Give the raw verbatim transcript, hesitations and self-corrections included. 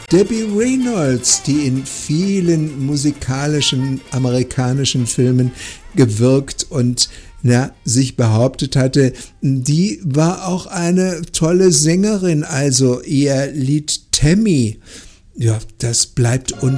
Debbie Reynolds, die in vielen musikalischen amerikanischen Filmen gewirkt und na, sich behauptet hatte, die war auch eine tolle Sängerin, also ihr Lied Tammy. Ja, das bleibt unvergessen.